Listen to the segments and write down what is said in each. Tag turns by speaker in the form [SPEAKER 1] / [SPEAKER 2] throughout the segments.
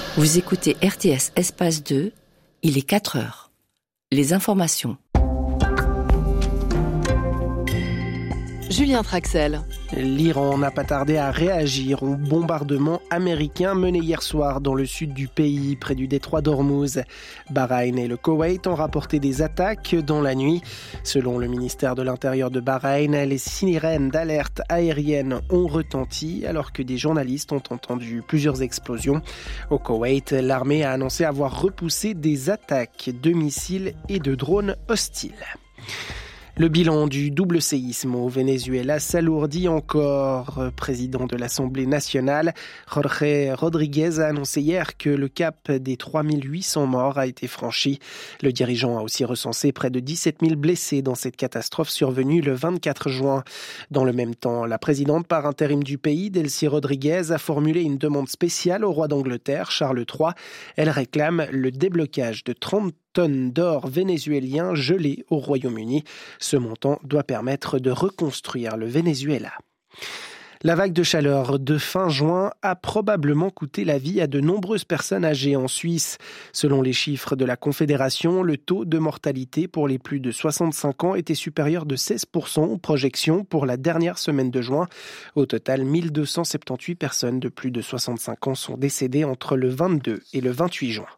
[SPEAKER 1] Vous écoutez RTS Espace 2, il est 4 heures. Les informations.
[SPEAKER 2] Julien Traxel.
[SPEAKER 3] L'Iran n'a pas tardé à réagir au bombardement américain mené hier soir dans le sud du pays, près du détroit d'Ormuz. Bahreïn et le Koweït ont rapporté des attaques dans la nuit. Selon le ministère de l'Intérieur de Bahreïn, les sirènes d'alerte aérienne ont retenti alors que des journalistes ont entendu plusieurs explosions. Au Koweït, l'armée a annoncé avoir repoussé des attaques de missiles et de drones hostiles. Le bilan du double séisme au Venezuela s'alourdit encore. Président de l'Assemblée nationale, Jorge Rodríguez a annoncé hier que le cap des 3800 morts a été franchi. Le dirigeant a aussi recensé près de 17 000 blessés dans cette catastrophe survenue le 24 juin. Dans le même temps, la présidente par intérim du pays, Delcy Rodríguez, a formulé une demande spéciale au roi d'Angleterre, Charles III. Elle réclame le déblocage de 30 tonnes d'or vénézuélien gelées au Royaume-Uni. Ce montant doit permettre de reconstruire le Venezuela. La vague de chaleur de fin juin a probablement coûté la vie à de nombreuses personnes âgées en Suisse. Selon les chiffres de la Confédération, le taux de mortalité pour les plus de 65 ans était supérieur de 16% aux projections pour la dernière semaine de juin. Au total, 1278 personnes de plus de 65 ans sont décédées entre le 22 et le 28 juin.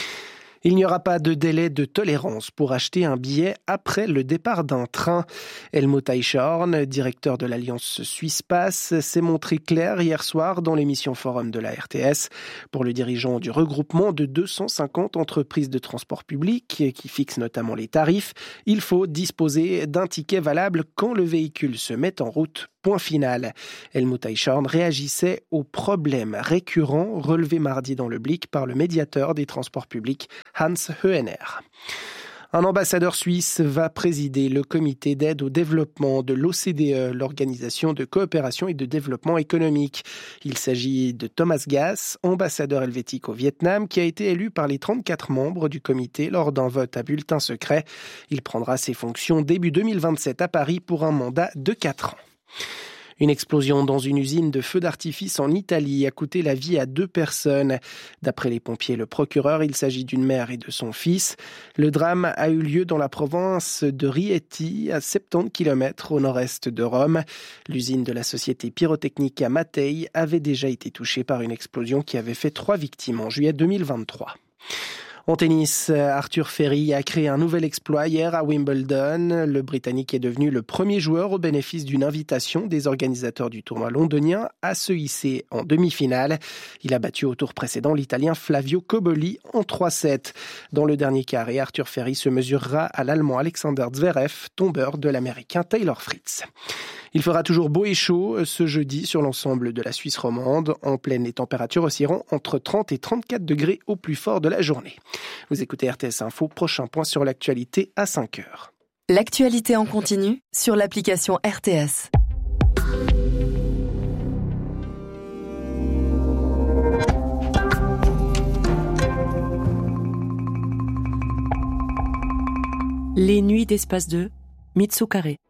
[SPEAKER 3] Il n'y aura pas de délai de tolérance pour acheter un billet après le départ d'un train. Helmut Eichhorn, directeur de l'Alliance Suisse Pass, s'est montré clair hier soir dans l'émission Forum de la RTS. Pour le dirigeant du regroupement de 250 entreprises de transport public, qui fixe notamment les tarifs, il faut disposer d'un ticket valable quand le véhicule se met en route. Point final. Helmut Eichhorn réagissait aux problèmes récurrents relevés mardi dans le Blick par le médiateur des transports publics, Hans Hoener. Un ambassadeur suisse va présider le comité d'aide au développement de l'OCDE, l'Organisation de coopération et de développement économique. Il s'agit de Thomas Gass, ambassadeur helvétique au Vietnam, qui a été élu par les 34 membres du comité lors d'un vote à bulletin secret. Il prendra ses fonctions début 2027 à Paris pour un mandat de 4 ans. Une explosion dans une usine de feux d'artifice en Italie a coûté la vie à 2 personnes. D'après les pompiers et le procureur, il s'agit d'une mère et de son fils. Le drame a eu lieu dans la province de Rieti, à 70 km au nord-est de Rome. L'usine de la société Pyrotecnica Mattei avait déjà été touchée par une explosion qui avait fait 3 victimes en juillet 2023. En tennis, Arthur Feri a créé un nouvel exploit hier à Wimbledon. Le Britannique est devenu le premier joueur au bénéfice d'une invitation des organisateurs du tournoi londonien à se hisser en demi-finale. Il a battu au tour précédent l'Italien Flavio Cobolli en 3-7. Dans le dernier carré, Arthur Feri se mesurera à l'Allemand Alexander Zverev, tombeur de l'Américain Taylor Fritz. Il fera toujours beau et chaud ce jeudi sur l'ensemble de la Suisse romande. En pleine, les températures oscilleront entre 30 et 34 degrés au plus fort de la journée. Vous écoutez RTS Info, prochain point sur l'actualité à 5 heures.
[SPEAKER 2] L'actualité en continu sur l'application RTS.
[SPEAKER 1] Les nuits d'Espace 2, Mitsu Carré.